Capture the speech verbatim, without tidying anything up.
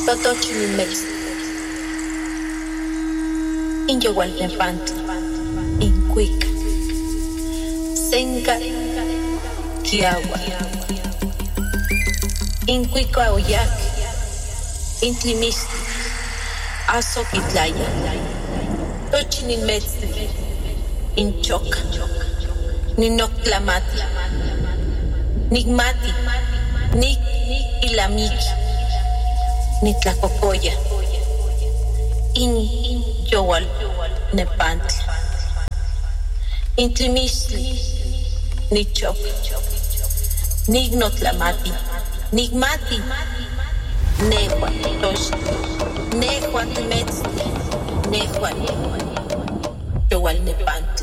Totochinimex, Inyowalnepantli, Incuic, Senca, Kiawa, Incuica Oyac, Intlimistli, Azoquitlaya, Tochinimetzli, Inchoca, Ninoctlamati, Nigmati, Nik Ilamiki, Nitlacocoya, In Yowal Nepantli, Intlimistli, Nichop, Nignotlamati, Nigmati, Nehua Tosh, Nehua Timetzli, Nehua Yowal Nepantli.